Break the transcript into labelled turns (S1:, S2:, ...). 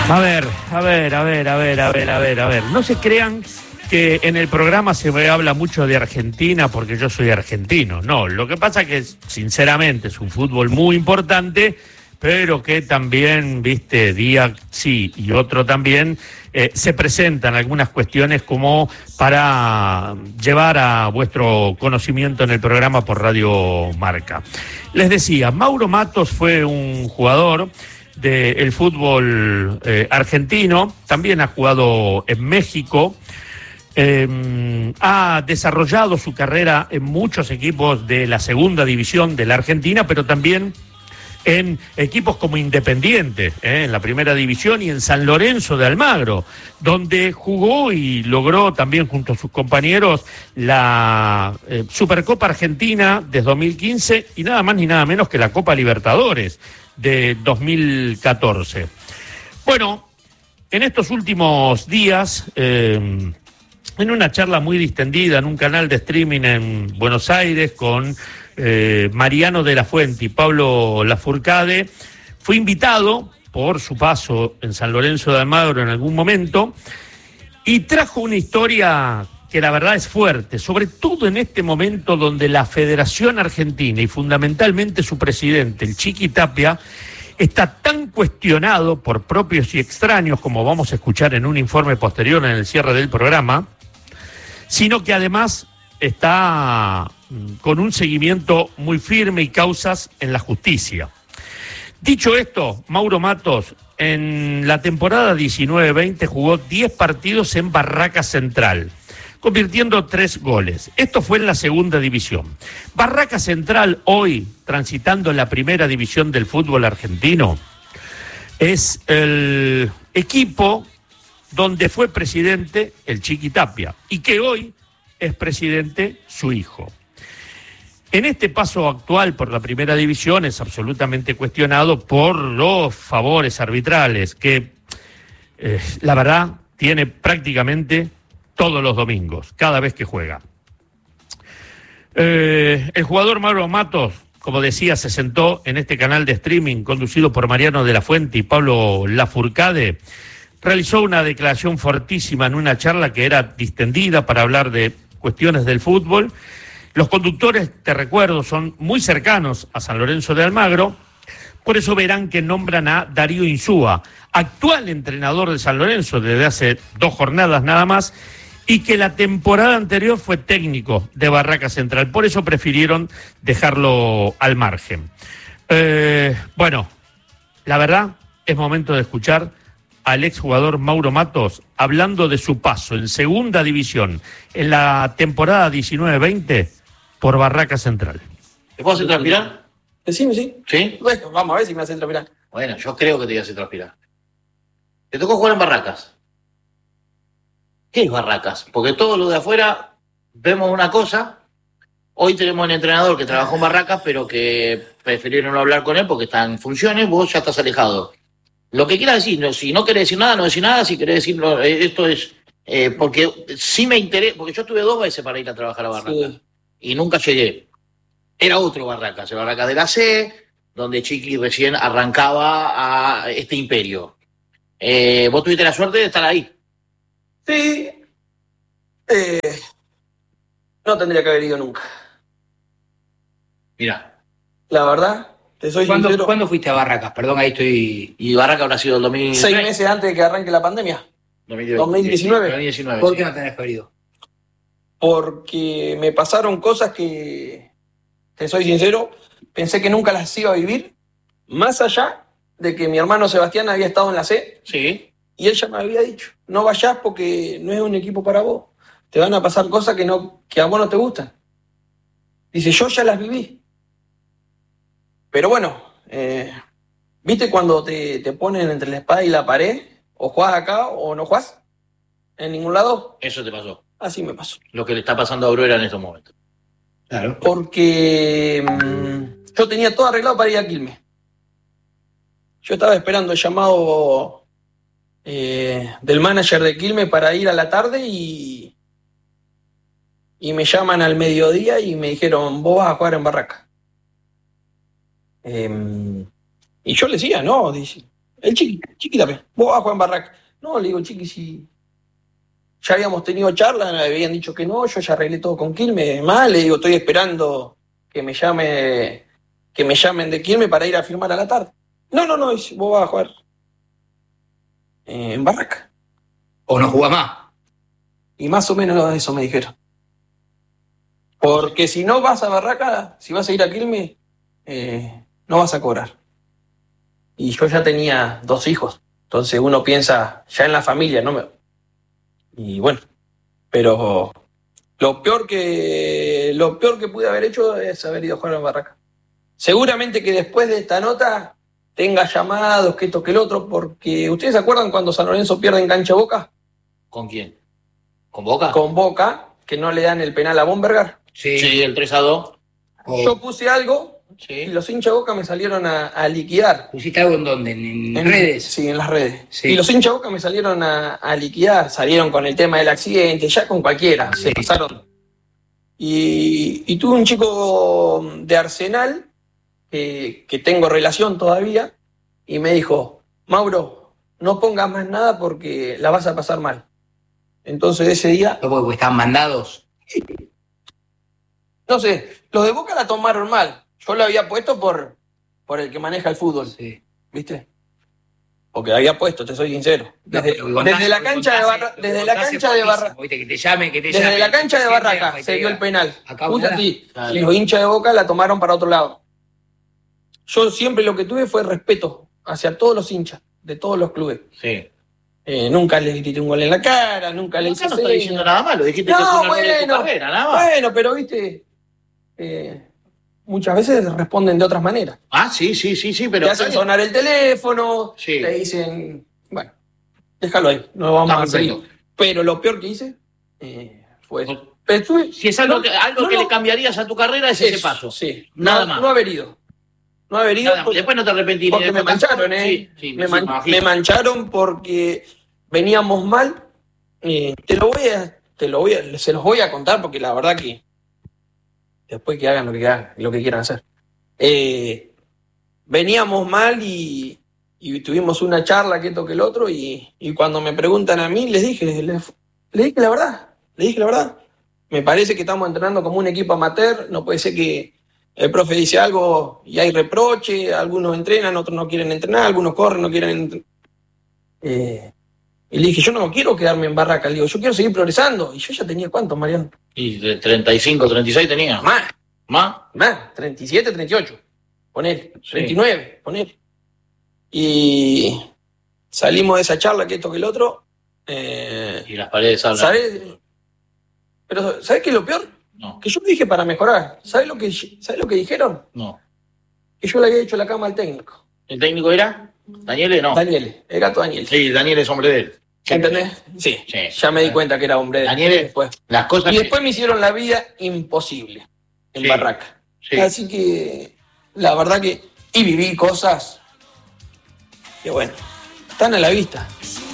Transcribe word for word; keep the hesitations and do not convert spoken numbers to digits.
S1: A ver, a ver, a ver, a ver, a ver, a ver, a ver. No se crean que en el programa se me habla mucho de Argentina porque yo soy argentino. No, lo que pasa que sinceramente es un fútbol muy importante, pero que también, viste, día sí y otro también, eh, se presentan algunas cuestiones como para llevar a vuestro conocimiento en el programa por Radio Marca. Les decía, Mauro Matos fue un jugador del fútbol eh, argentino, también ha jugado en México, eh, ha desarrollado su carrera en muchos equipos de la segunda división de la Argentina, pero también en equipos como Independiente, eh, en la primera división, y en San Lorenzo de Almagro, donde jugó y logró también junto a sus compañeros la eh, Supercopa Argentina de dos mil quince y nada más ni nada menos que la Copa Libertadores de dos mil catorce. Bueno, en estos últimos días, eh, en una charla muy distendida en un canal de streaming en Buenos Aires con eh, Mariano de la Fuente y Pablo Lafourcade, fue invitado por su paso en San Lorenzo de Almagro en algún momento y trajo una historia que la verdad es fuerte, sobre todo en este momento donde la Federación Argentina y fundamentalmente su presidente, el Chiqui Tapia, está tan cuestionado por propios y extraños, como vamos a escuchar en un informe posterior en el cierre del programa, sino que además está con un seguimiento muy firme y causas en la justicia. Dicho esto, Mauro Matos en la temporada diecinueve veinte jugó diez partidos en Barraca Central, convirtiendo tres goles. Esto fue en la segunda división. Barraca Central, hoy transitando en la primera división del fútbol argentino, es el equipo donde fue presidente el Chiqui Tapia y que hoy es presidente su hijo. En este paso actual por la primera división es absolutamente cuestionado por los favores arbitrales que, eh, la verdad, tiene prácticamente todos los domingos, cada vez que juega. Eh, el jugador Mauro Matos, como decía, se sentó en este canal de streaming conducido por Mariano de la Fuente y Pablo Lafourcade. Realizó una declaración fortísima en una charla que era distendida para hablar de cuestiones del fútbol. Los conductores, te recuerdo, son muy cercanos a San Lorenzo de Almagro, por eso verán que nombran a Darío Insúa, actual entrenador de San Lorenzo desde hace dos jornadas nada más, y que la temporada anterior fue técnico de Barraca Central, por eso prefirieron dejarlo al margen. Eh, bueno, la verdad es momento de escuchar al exjugador Mauro Matos hablando de su paso en segunda división en la temporada diecinueve veinte por Barraca Central.
S2: ¿Te puedo hacer transpirar?
S3: Decime, sí.
S2: ¿Sí?
S3: Bueno, vamos a ver si me hacen transpirar.
S2: Bueno, yo creo que te voy a hacer transpirar. Te tocó jugar en Barracas. ¿Qué es Barracas? Porque todos los de afuera vemos una cosa. Hoy tenemos un entrenador que trabajó en Barracas, pero que prefirieron no hablar con él porque está en funciones. Vos ya estás alejado. Lo que quieras decir, no, si no querés decir nada, no decir nada. Si querés decir, no, esto es... Eh, porque sí me interesa, porque yo estuve dos veces para ir a trabajar a Barracas. Sí. Y nunca llegué. Era otro Barracas, el Barracas de la C, donde Chiqui recién arrancaba a este imperio. Eh, vos tuviste la suerte de estar ahí.
S3: Sí. Eh, no tendría que haber ido nunca.
S2: Mirá.
S3: La verdad, te soy
S4: ¿Cuándo,
S3: sincero.
S4: ¿Cuándo fuiste a Barracas? Perdón, ahí estoy...
S2: ¿Y Barracas habrá sido el dos mil diecinueve?
S3: Seis meses antes de que arranque la pandemia.
S2: dos mil diecinueve. dos mil diecinueve.
S4: ¿Por
S2: sí.
S4: qué no tenés perdido?
S3: Porque me pasaron cosas que, te soy sincero, pensé que nunca las iba a vivir, más allá de que mi hermano Sebastián había estado en la C,
S2: Sí.
S3: y él ya me había dicho, no vayas porque no es un equipo para vos, te van a pasar cosas que, no, que a vos no te gustan. Dice, yo ya las viví. Pero bueno, eh, ¿viste cuando te, te ponen entre la espada y la pared? O jugás acá o no jugás en ningún lado.
S2: Eso te pasó.
S3: Así me pasó.
S2: Lo que le está pasando a Aurora en estos momentos.
S4: Claro.
S3: Porque mmm, yo tenía todo arreglado para ir a Quilmes. Yo estaba esperando el llamado eh, del manager de Quilmes para ir a la tarde y, y me llaman al mediodía y me dijeron, vos vas a jugar en Barraca. Eh, y yo le decía, no, dice, El Chiqui, Chiqui también. Vos vas a jugar en Barraca. No, le digo, Chiqui, si ya habíamos tenido charla, me habían dicho que no, yo ya arreglé todo con Quilmes. Mal, le digo, estoy esperando que me llame, que me llamen de Quilmes para ir a firmar a la tarde. No, no, no, vos vas a jugar eh, en Barraca.
S4: ¿O no jugás más?
S3: Y más o menos eso me dijeron. Porque si no vas a Barraca, si vas a ir a Quilmes, eh, no vas a cobrar. Y yo ya tenía dos hijos, entonces uno piensa ya en la familia, ¿no? Me... Y bueno, pero lo peor que lo peor que pude haber hecho es haber ido a jugar en Barraca. Seguramente que después de esta nota tenga llamados, que esto, que el otro, porque ¿ustedes se acuerdan cuando San Lorenzo pierde en cancha Boca?
S2: ¿Con quién? ¿Con Boca?
S3: Con Boca, que no le dan el penal a Bombergar.
S2: Sí, sí, el tres a dos.
S4: Oh.
S3: Yo puse algo
S2: Sí.
S3: y los hinchas de Boca me salieron a, a liquidar.
S4: ¿Pusiste algo en dónde? ¿En, en
S3: En
S4: redes?
S3: Sí, en las redes.
S4: Sí.
S3: Y los hinchas de Boca me salieron a, a liquidar, salieron con el tema del accidente, ya con cualquiera, se pasaron. Y, y tuve un chico de Arsenal, que, que tengo relación todavía, y me dijo, Mauro, no pongas más nada porque la vas a pasar mal. Entonces ese día,
S4: ¿No porque están mandados?
S3: no sé, los de Boca la tomaron mal. Yo lo había puesto por, por el que maneja el fútbol,
S4: Sí.
S3: ¿viste? Porque lo había puesto, te soy sincero. Desde,
S4: No, pero
S3: desde la cancha de Barra, desde la cancha de Barra,
S4: Viste, que te llame, que te
S3: desde
S4: llame.
S3: la cancha de
S4: Siempre,
S3: Barraca
S4: que te
S3: se dio
S4: diga,
S3: el penal.
S4: acá
S3: Justo
S4: nada.
S3: así.
S2: Claro.
S3: Y los hinchas de Boca la tomaron para otro lado. Yo siempre lo que tuve fue respeto hacia todos los hinchas de todos los clubes.
S2: Sí.
S3: Eh, nunca les grité un gol en la cara, nunca les
S2: Acá
S3: hice
S2: no estoy
S3: señas.
S2: diciendo nada malo, dijiste
S3: No,
S2: que es un error de tu
S3: bueno,
S2: carrera, nada más.
S3: Bueno, pero viste, eh, muchas veces responden de otras maneras.
S2: Ah, sí, sí, sí, sí, pero
S3: Te hacen sonar el teléfono,
S2: Sí.
S3: te dicen, bueno, déjalo ahí, no vamos
S2: Está
S3: a seguir.
S2: perfecto.
S3: Pero lo peor que hice eh, fue eso. Pero tuve-
S2: Si es algo,
S3: no,
S2: que, algo
S3: no,
S2: que
S3: no,
S2: le cambiarías a tu carrera es ese
S3: eso,
S2: paso.
S3: Sí,
S2: Nada
S3: no,
S2: más.
S3: no haber ido. No haber ido
S2: Nada,
S3: porque,
S2: después no te arrepentirías.
S3: porque me mancharon, ¿eh?
S2: Sí, sí,
S3: me,
S2: sí,
S3: man-
S2: imagino.
S3: me mancharon porque veníamos mal. Eh, te lo voy a, te lo voy a, se los voy a contar porque la verdad que después que hagan lo que hagan, lo que quieran hacer. Eh, veníamos mal y, y tuvimos una charla que esto que el otro y, y cuando me preguntan a mí les dije, les, les dije la verdad, les dije la verdad. Me parece que estamos entrenando como un equipo amateur, no puede ser que el profe dice algo y hay reproche, algunos entrenan, otros no quieren entrenar, algunos corren, no quieren entrenar. Eh, y le dije, yo no quiero quedarme en Barraca, le digo, yo quiero seguir progresando. Y yo ya tenía ¿cuántos, Mariano?
S2: Y de treinta y cinco, treinta y seis tenía.
S3: Más,
S2: ¿Más?
S3: más, treinta y siete, treinta y ocho, ponele,
S2: Sí.
S3: treinta y nueve, ponele. Y salimos de esa charla, que esto que el otro. Eh,
S2: Y las paredes hablan.
S3: ¿Sabes? Pero ¿sabes qué es lo peor?
S2: No,
S3: Que yo lo dije para mejorar. ¿Sabes lo que, ¿sabes lo que dijeron?
S2: no.
S3: Que yo le había hecho la cama al técnico.
S2: ¿El técnico era? ¿Daniele? No.
S3: Daniel, el gato Daniel.
S2: Sí, Daniel es hombre de él.
S3: ¿Entendés? Sí,
S2: Sí.
S3: ya me di cuenta que era hombre de
S2: Daniel es-
S3: después.
S2: Las cosas
S3: Y
S2: que-
S3: después me hicieron la vida imposible en
S2: Sí.
S3: Barraca.
S2: Sí.
S3: Así que la verdad que... Y viví cosas que bueno, están a la vista.